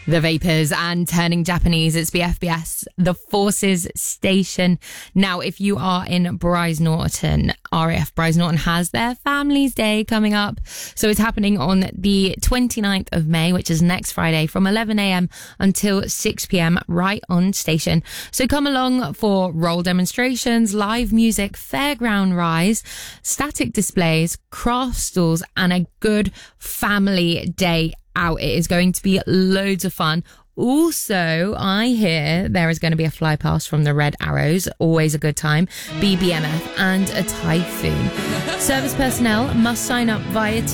The Vapors and Turning Japanese. It's BFBS, the Forces Station. Now, if you are in Brize Norton, RAF Brize Norton has their Families Day coming up. So it's happening on the 29th of May, which is next Friday from 11 a.m. until 6 p.m. right on station. So come along for role demonstrations, live music, fairground rides, static displays, craft stalls, and a good family day out. It is going to be loads of fun. Also, I hear there is going to be a fly past from the Red Arrows, always a good time, BBMF, and a typhoon. Service personnel must sign up via